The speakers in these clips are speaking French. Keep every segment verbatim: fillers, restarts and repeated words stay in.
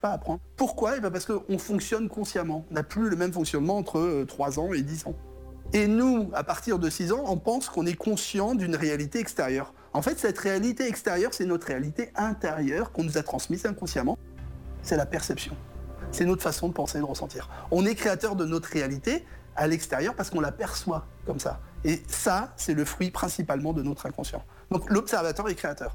pas apprendre. Pourquoi? Eh bien parce qu'on fonctionne consciemment. On n'a plus le même fonctionnement entre trois ans et dix ans. Et nous, à partir de six ans, on pense qu'on est conscient d'une réalité extérieure. En fait, cette réalité extérieure, c'est notre réalité intérieure qu'on nous a transmise inconsciemment. C'est la perception. C'est notre façon de penser et de ressentir. On est créateur de notre réalité à l'extérieur parce qu'on la perçoit comme ça. Et ça, c'est le fruit principalement de notre inconscient. Donc l'observateur est créateur.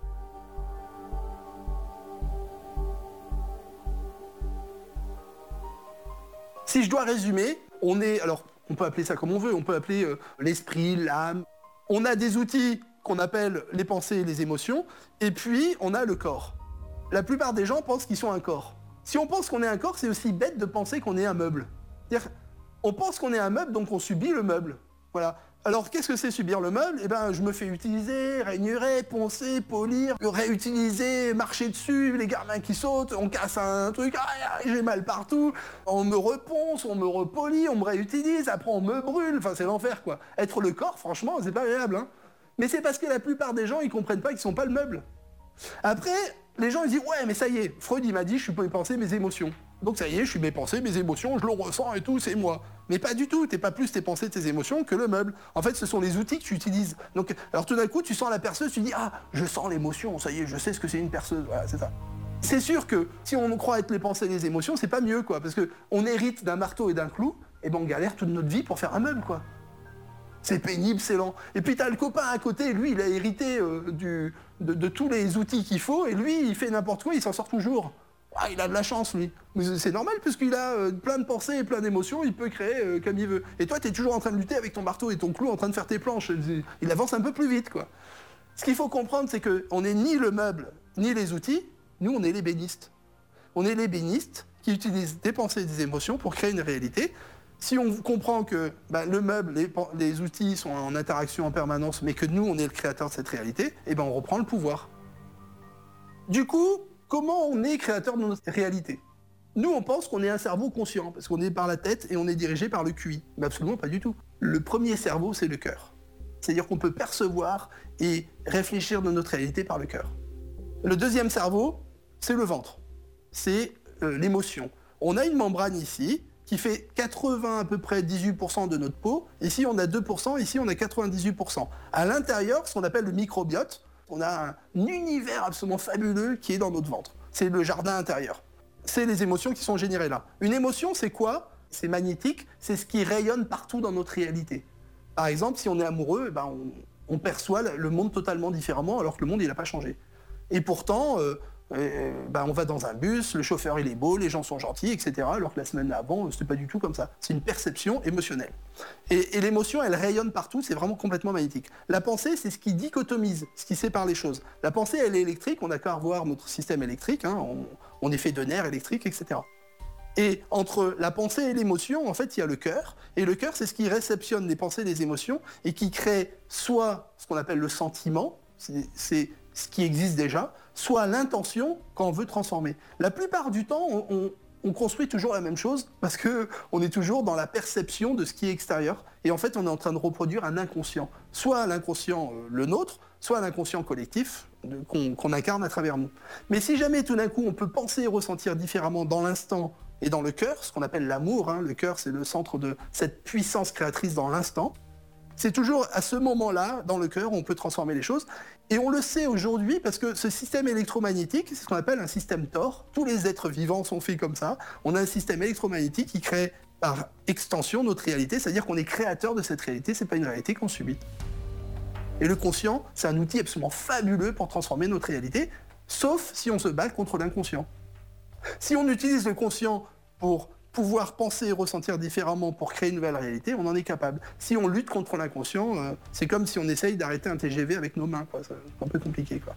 Si je dois résumer, on est... Alors, on peut appeler ça comme on veut, on peut appeler euh, l'esprit, l'âme. On a des outils qu'on appelle les pensées et les émotions, et puis on a le corps. La plupart des gens pensent qu'ils sont un corps. Si on pense qu'on est un corps, c'est aussi bête de penser qu'on est un meuble. C'est-à-dire, on pense qu'on est un meuble, donc on subit le meuble. Voilà. Alors, qu'est-ce que c'est subir le meuble? Eh ben, je me fais utiliser, raignerer, poncer, polir, réutiliser, marcher dessus, les gamins qui sautent, on casse un truc, ah, j'ai mal partout, on me reponce, on me repolit, on me réutilise, après on me brûle, enfin c'est l'enfer quoi. Être le corps, franchement, c'est pas agréable, hein. Mais c'est parce que la plupart des gens, ils comprennent pas qu'ils sont pas le meuble. Après, les gens ils disent, ouais, mais ça y est, Freud il m'a dit, je suis mes pensées, mes émotions. Donc ça y est, je suis mes pensées, mes émotions, je le ressens et tout, c'est moi. Mais pas du tout, t'es pas plus tes pensées, tes émotions que le meuble. En fait, ce sont les outils que tu utilises. Donc, alors tout d'un coup, tu sens la perceuse, tu dis, ah, je sens l'émotion, ça y est, je sais ce que c'est une perceuse, voilà, c'est ça. C'est sûr que si on croit être les pensées et les émotions, c'est pas mieux, quoi, parce qu'on hérite d'un marteau et d'un clou, et ben on galère toute notre vie pour faire un meuble, quoi. C'est pénible, c'est lent. Et puis t'as le copain à côté, lui, il a hérité euh, du, de, de tous les outils qu'il faut, et lui, il fait n'importe quoi, il s'en sort toujours. Ah, il a de la chance, lui. Mais c'est normal, puisqu'il a euh, plein de pensées et plein d'émotions, il peut créer euh, comme il veut. Et toi, t'es toujours en train de lutter avec ton marteau et ton clou, en train de faire tes planches. Il avance un peu plus vite, quoi. Ce qu'il faut comprendre, c'est qu'on n'est ni le meuble, ni les outils. Nous, on est les bénistes. On est les bénistes qui utilisent des pensées et des émotions pour créer une réalité. Si on comprend que ben, le meuble, les, les outils sont en interaction en permanence, mais que nous, on est le créateur de cette réalité, eh ben, on reprend le pouvoir. Du coup, comment on est créateur de notre réalité? Nous, on pense qu'on est un cerveau conscient, parce qu'on est par la tête et on est dirigé par le Q I. Mais absolument pas du tout. Le premier cerveau, c'est le cœur. C'est-à-dire qu'on peut percevoir et réfléchir de notre réalité par le cœur. Le deuxième cerveau, c'est le ventre. C'est euh, l'émotion. On a une membrane ici, qui fait quatre-vingts à peu près dix-huit pour cent de notre peau. Ici, on a deux pour cent, ici, on a quatre-vingt-dix-huit pour cent. À l'intérieur, ce qu'on appelle le microbiote, on a un univers absolument fabuleux qui est dans notre ventre. C'est le jardin intérieur. C'est les émotions qui sont générées là. Une émotion, c'est quoi? C'est magnétique, c'est ce qui rayonne partout dans notre réalité. Par exemple, si on est amoureux, ben on, on perçoit le monde totalement différemment alors que le monde, il n'a pas changé. Et pourtant... Euh, Et, ben, on va dans un bus, le chauffeur il est beau, les gens sont gentils, et cetera. Alors que la semaine avant, c'était pas du tout comme ça. C'est une perception émotionnelle. Et, et l'émotion, elle rayonne partout, c'est vraiment complètement magnétique. La pensée, c'est ce qui dichotomise, ce qui sépare les choses. La pensée, elle est électrique, on a qu'à revoir notre système électrique, hein, on, on est fait de nerfs électriques, et cetera. Et entre la pensée et l'émotion, en fait, il y a le cœur. Et le cœur, c'est ce qui réceptionne les pensées et les émotions et qui crée soit ce qu'on appelle le sentiment, c'est, c'est ce qui existe déjà, soit l'intention quand on veut transformer. La plupart du temps, on, on, on construit toujours la même chose parce qu'on est toujours dans la perception de ce qui est extérieur. Et en fait, on est en train de reproduire un inconscient. Soit l'inconscient, euh, le nôtre, soit l'inconscient collectif de, qu'on, qu'on incarne à travers nous. Mais si jamais tout d'un coup, on peut penser et ressentir différemment dans l'instant et dans le cœur, ce qu'on appelle l'amour, hein, le cœur, c'est le centre de cette puissance créatrice dans l'instant, c'est toujours à ce moment-là, dans le cœur, où on peut transformer les choses. Et on le sait aujourd'hui parce que ce système électromagnétique, c'est ce qu'on appelle un système Thor. Tous les êtres vivants sont faits comme ça. On a un système électromagnétique qui crée par extension notre réalité, c'est-à-dire qu'on est créateur de cette réalité, c'est pas une réalité qu'on subit. Et le conscient, c'est un outil absolument fabuleux pour transformer notre réalité, sauf si on se bat contre l'inconscient. Si on utilise le conscient pour pouvoir penser et ressentir différemment pour créer une nouvelle réalité, on en est capable. Si on lutte contre l'inconscient, euh, c'est comme si on essaye d'arrêter un T G V avec nos mains, quoi. C'est un peu compliqué, quoi.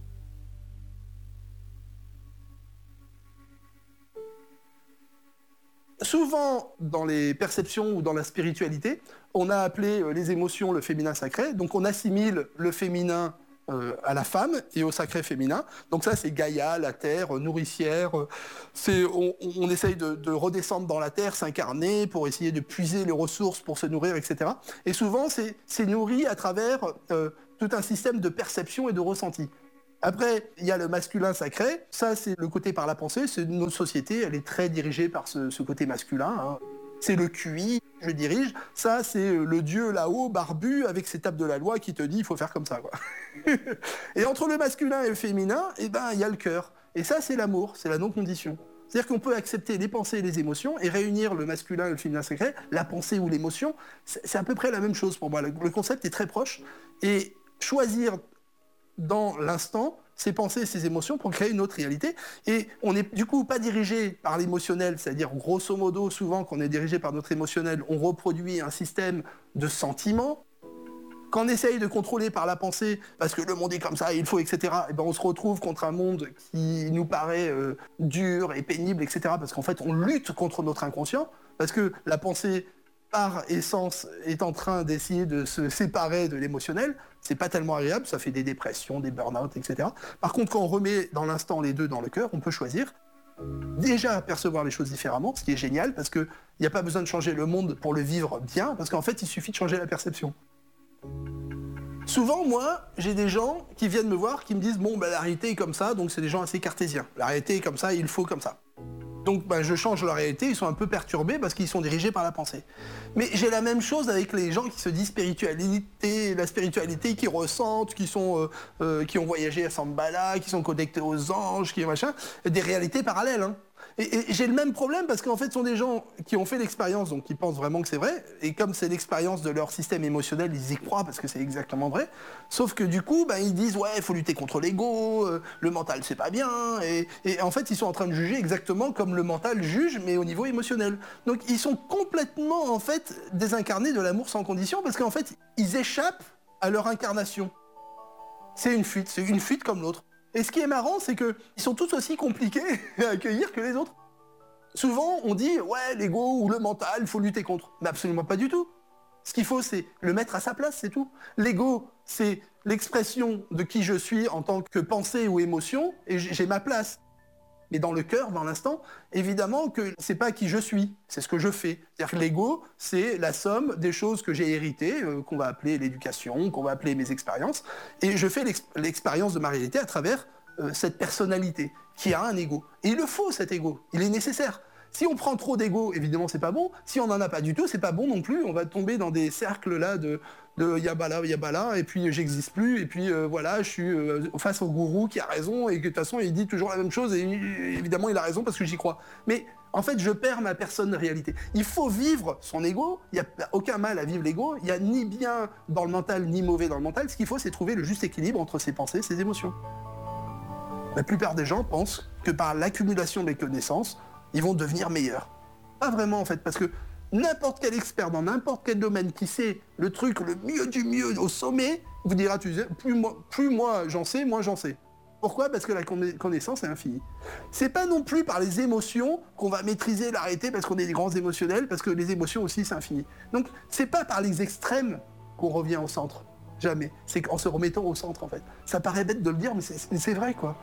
Souvent, dans les perceptions ou dans la spiritualité, on a appelé les émotions le féminin sacré, donc on assimile le féminin Euh, à la femme et au sacré féminin. Donc ça, c'est Gaïa, la terre, nourricière. C'est, on, on essaye de, de redescendre dans la terre, s'incarner pour essayer de puiser les ressources pour se nourrir, et cetera. Et souvent, c'est, c'est nourri à travers euh, tout un système de perception et de ressenti. Après, il y a le masculin sacré. Ça, c'est le côté par la pensée. C'est notre société, elle est très dirigée par ce, ce côté masculin. Hein. C'est le Q I, je dirige. Ça, c'est le dieu là-haut, barbu, avec ses tapes de la loi qui te dit il faut faire comme ça. Quoi. Et entre le masculin et le féminin, eh ben, il y a le cœur. Et ça, c'est l'amour, c'est la non-condition. C'est-à-dire qu'on peut accepter les pensées et les émotions et réunir le masculin et le féminin sacré, la pensée ou l'émotion. C'est à peu près la même chose pour moi. Le concept est très proche. Et choisir dans l'instant ses pensées et ses émotions pour créer une autre réalité. Et on n'est du coup pas dirigé par l'émotionnel, c'est-à-dire grosso modo, souvent quand on est dirigé par notre émotionnel, on reproduit un système de sentiments. Quand on essaye de contrôler par la pensée, parce que le monde est comme ça, il faut, et cetera, et ben on se retrouve contre un monde qui nous paraît euh, dur et pénible, et cetera, parce qu'en fait, on lutte contre notre inconscient, parce que la pensée, par essence, est en train d'essayer de se séparer de l'émotionnel. C'est pas tellement agréable, ça fait des dépressions, des burn-out, et cetera. Par contre, quand on remet dans l'instant les deux dans le cœur, on peut choisir déjà percevoir les choses différemment, ce qui est génial, parce qu'il n'y a pas besoin de changer le monde pour le vivre bien, parce qu'en fait, il suffit de changer la perception. Souvent, moi, j'ai des gens qui viennent me voir, qui me disent « Bon, ben, la réalité est comme ça, donc c'est des gens assez cartésiens. La réalité est comme ça, il faut comme ça. » Donc, ben, je change leur réalité, ils sont un peu perturbés parce qu'ils sont dirigés par la pensée. Mais j'ai la même chose avec les gens qui se disent spiritualité, la spiritualité, qui ressentent, qui, sont, euh, euh, qui ont voyagé à Shambhala, qui sont connectés aux anges, qui machin, des réalités parallèles. Hein. Et, et j'ai le même problème parce qu'en fait, ce sont des gens qui ont fait l'expérience, donc qui pensent vraiment que c'est vrai, et comme c'est l'expérience de leur système émotionnel, ils y croient parce que c'est exactement vrai. Sauf que du coup, ben, ils disent ouais, il faut lutter contre l'ego, euh, le mental c'est pas bien, et, et en fait, ils sont en train de juger exactement comme le mental juge, mais au niveau émotionnel. Donc, ils sont complètement en fait désincarnés de l'amour sans condition parce qu'en fait, ils échappent à leur incarnation. C'est une fuite, c'est une fuite comme l'autre. Et ce qui est marrant, c'est qu'ils sont tous aussi compliqués à accueillir que les autres. Souvent, on dit, ouais, l'ego ou le mental, il faut lutter contre. Mais absolument pas du tout. Ce qu'il faut, c'est le mettre à sa place, c'est tout. L'ego, c'est l'expression de qui je suis en tant que pensée ou émotion, et j'ai ma place. Mais dans le cœur, dans l'instant, évidemment que c'est pas qui je suis, c'est ce que je fais. C'est-à-dire que l'ego, c'est la somme des choses que j'ai héritées, euh, qu'on va appeler l'éducation, qu'on va appeler mes expériences, et je fais l'expérience de ma réalité à travers euh, cette personnalité qui a un ego. Et il le faut, cet ego, il est nécessaire. Si on prend trop d'ego, évidemment, c'est pas bon. Si on n'en a pas du tout, c'est pas bon non plus. On va tomber dans des cercles là de de yabala, yabala, et puis j'existe plus, et puis euh, voilà, je suis euh, face au gourou qui a raison, et que de toute façon, il dit toujours la même chose, et évidemment, il a raison parce que j'y crois. Mais en fait, je perds ma personne de réalité. Il faut vivre son ego, il n'y a aucun mal à vivre l'ego, il n'y a ni bien dans le mental, ni mauvais dans le mental. Ce qu'il faut, c'est trouver le juste équilibre entre ses pensées et ses émotions. La plupart des gens pensent que par l'accumulation des connaissances, ils vont devenir meilleurs. Pas vraiment, en fait, parce que n'importe quel expert dans n'importe quel domaine qui sait le truc le mieux du mieux au sommet, vous dira, tu sais, plus moi, plus moi j'en sais, moins j'en sais. Pourquoi ? Parce que la connaissance est infinie. C'est pas non plus par les émotions qu'on va maîtriser la réalité parce qu'on est des grands émotionnels, parce que les émotions aussi c'est infini. Donc c'est pas par les extrêmes qu'on revient au centre. Jamais. C'est en se remettant au centre, en fait. Ça paraît bête de le dire, mais c'est vrai, quoi.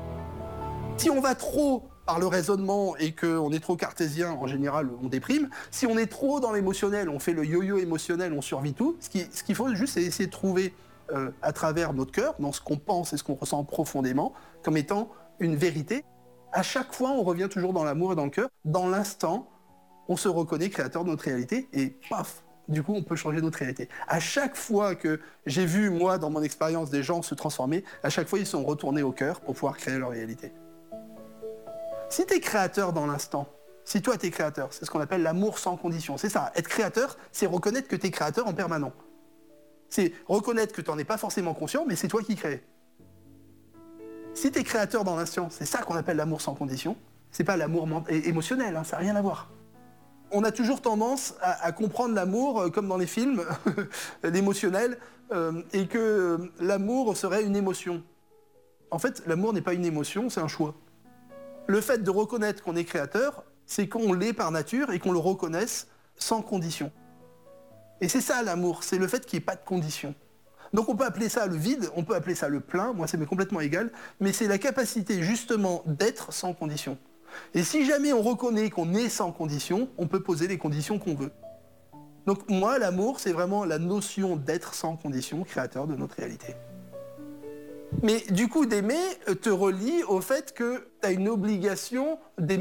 Si on va trop par le raisonnement et qu'on est trop cartésien, en général, on déprime. Si on est trop dans l'émotionnel, on fait le yo-yo émotionnel, on survit tout. Ce qu'il ce qu'il faut juste, c'est essayer de trouver euh, à travers notre cœur, dans ce qu'on pense et ce qu'on ressent profondément, comme étant une vérité. À chaque fois, on revient toujours dans l'amour et dans le cœur. Dans l'instant, on se reconnaît créateur de notre réalité et paf, du coup, on peut changer notre réalité. À chaque fois que j'ai vu, moi, dans mon expérience, des gens se transformer, à chaque fois, ils sont retournés au cœur pour pouvoir créer leur réalité. Si tu es créateur dans l'instant, si toi tu es créateur, c'est ce qu'on appelle l'amour sans condition. C'est ça, être créateur, c'est reconnaître que tu es créateur en permanent. C'est reconnaître que tu n'en es pas forcément conscient, mais c'est toi qui crées. Si tu es créateur dans l'instant, c'est ça qu'on appelle l'amour sans condition. C'est pas l'amour émotionnel, hein, ça n'a rien à voir. On a toujours tendance à, à comprendre l'amour euh, comme dans les films, l'émotionnel, euh, et que euh, l'amour serait une émotion. En fait, l'amour n'est pas une émotion, c'est un choix. Le fait de reconnaître qu'on est créateur, c'est qu'on l'est par nature et qu'on le reconnaisse sans condition. Et c'est ça l'amour, c'est le fait qu'il n'y ait pas de condition. Donc on peut appeler ça le vide, on peut appeler ça le plein, moi ça m'est complètement égal, mais c'est la capacité justement d'être sans condition. Et si jamais on reconnaît qu'on est sans condition, on peut poser les conditions qu'on veut. Donc moi, l'amour, c'est vraiment la notion d'être sans condition, créateur de notre réalité. Mais du coup, d'aimer te relie au fait que tu as une obligation d'aimer